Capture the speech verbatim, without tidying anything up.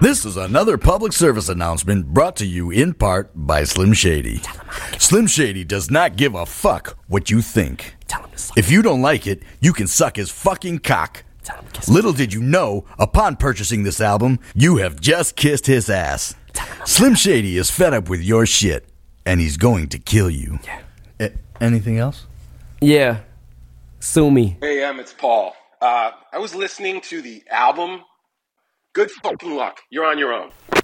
This is another public service announcement brought to you in part by Slim Shady. Slim Shady does not give a fuck what you think. If you don't like it, you can suck his fucking cock. Little did you know, upon purchasing this album, you have just kissed his ass. Slim Shady is fed up with your shit, and he's going to kill you. A- anything else? Yeah. Sue me. Hey, Em, it's Paul. Uh, I was listening to the album. Good fucking luck. You're on your own.